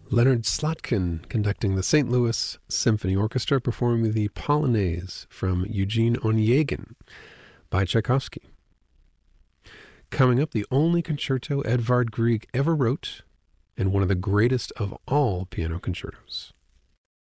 Leonard Slotkin conducting the St. Louis Symphony Orchestra performing the Polonaise from Eugene Onegin by Tchaikovsky. Coming up, the only concerto Edvard Grieg ever wrote and one of the greatest of all piano concertos.